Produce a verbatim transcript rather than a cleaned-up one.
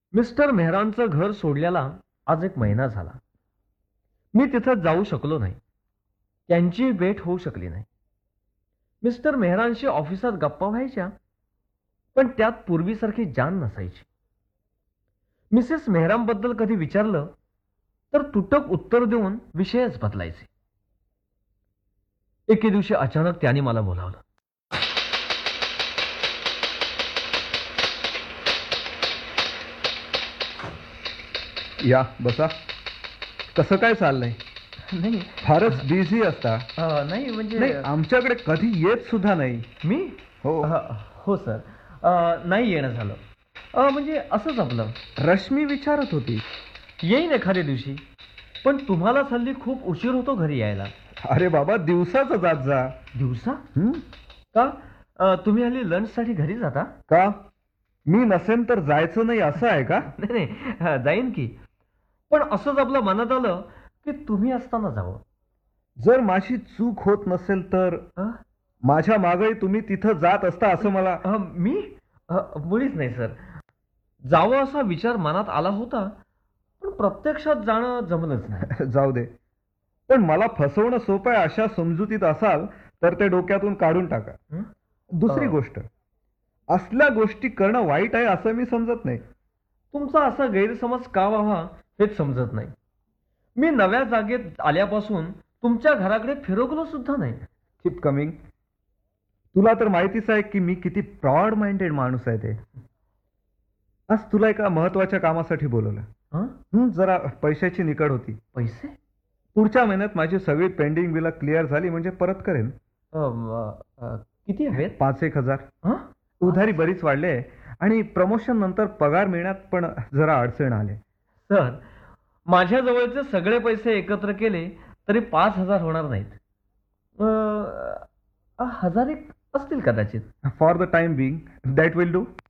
Mister मेहरांचं घर सोडल्याला आज एक महिना झाला. मी तिथं जाऊ शकलो नाही. त्यांची भेट होऊ शकली नाही. मिस्टर मेहरांशी ऑफिसात गप्पा व्हायच्या, पण त्यात पूर्वीसारखी जान नसायची. मिसेस मेहरांबद्दल कधी विचारलं तर तुटक उत्तर देऊन विषयच बदलायचे. एके दिवशी अचानक त्याने मला बोलावलं. या बसा. कसं काय चाललंय? नाही फारच बिझी असता. अ, नाही म्हणजे नाही, आमच्याकडे कधी येत सुद्धा नाही. मी हो. अ, हो सर. अ, नाही येणं झालं. अ, म्हणजे असंच आपलं. रश्मी विचारत होती. येईन एखाद्या दिवशी, पण तुम्हाला हल्ली खूप उशीर होतो घरी यायला. अरे बाबा, दिवसाच जात जा. दिवसा? हं? का? अ, तुम्ही हल्ली लंचसाठी घरी जाता? का? मी नसेन तर जायचं नाही असं आहे का? नाही नाही, अ, जाईन की. पण असंच आपलं मनात आलं की तुम्ही असताना जावं. जर माझी चूक होत नसेल तर अ? माझ्या मागही तुम्ही तिथं जात असता असं मला. अ, मी अ, मुळीच नाही सर. जावं असा विचार मनात आला होता, पण प्रत्यक्षात जाणं जमलंच नाही. जाऊ दे. पण मला फसवणं सोपं आहे अशा समजुतीत असाल तर ते डोक्यातून काढून टाका. हं? दुसरी अ. गोष्ट, असल्या गोष्टी करणं वाईट आहे असं मी समजत नाही. तुमचा असा गैरसमज का व्हावा हेच समजत नाही. मी नव्या जागेत आल्यापासून तुमच्या घराकडे फिरकलो सुद्धा नाही. Keep coming. तुला तर माहितीच आहे की मी किती ब्रॉड माइंडेड माणूस आहे ते. आज तुला एका महत्वाच्या कामासाठी बोलवलं. हं? हं, जरा पैशाची निकड होती. पैसे? पुढच्या महिन्यात माझी सगळी पेंडिंग बिलं क्लिअर झाली म्हणजे परत करेन. अ, अ, अ, किती हवेत? पाच एक हजार. हं? उधारी बरीच वाढली आहे आणि प्रमोशन नंतर पगार मिळण्यात पण जरा अडचण आले. सर, माझ्या जवळचे सगळे पैसे एकत्र केले तरी पाच हजार होणार नाहीत. अ, अ, हजार एक असतील कदाचित. For the time being that will do.